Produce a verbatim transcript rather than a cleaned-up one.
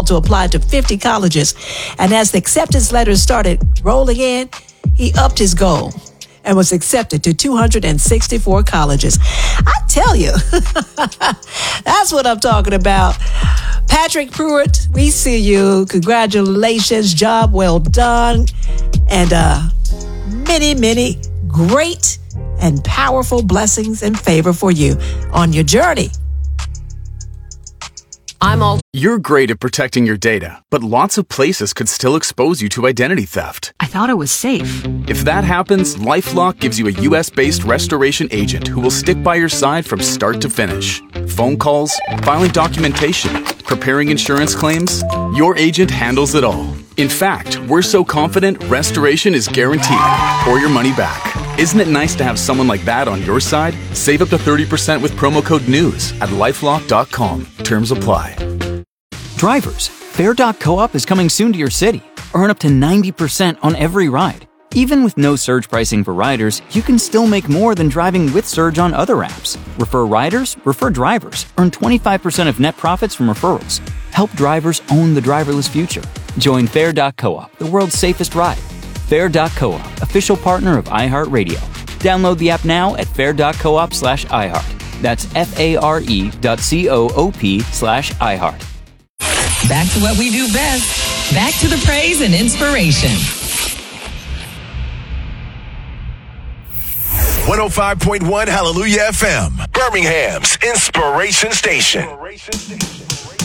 called to apply to fifty colleges. And as the acceptance letters started rolling in, he upped his goal and was accepted to two hundred sixty-four colleges. I tell you, that's what I'm talking about. Patrick Pruitt, we see you. Congratulations. Job well done. And uh, many, many great and powerful blessings and favor for you on your journey. I'm all. You're great at protecting your data, but lots of places could still expose you to identity theft. I thought it was safe. If that happens, LifeLock gives you a U S-based restoration agent who will stick by your side from start to finish. Phone calls, filing documentation, preparing insurance claims, your agent handles it all. In fact, we're so confident restoration is guaranteed or your money back. Isn't it nice to have someone like that on your side? Save up to thirty percent with promo code NEWS at lifelock dot com. Terms apply. Drivers, Fair dot coop is coming soon to your city. Earn up to ninety percent on every ride. Even with no surge pricing for riders, you can still make more than driving with Surge on other apps. Refer riders, refer drivers. Earn twenty-five percent of net profits from referrals. Help drivers own the driverless future. Join Fair dot coop, the world's safest ride. Fair dot coop, official partner of iHeartRadio. Download the app now at fair dot coop slash iHeart. That's F-A-R-E dot C-O-O-P slash iHeart. Back to what we do best. Back to the praise and inspiration. one oh five point one Hallelujah F M, Birmingham's Inspiration Station.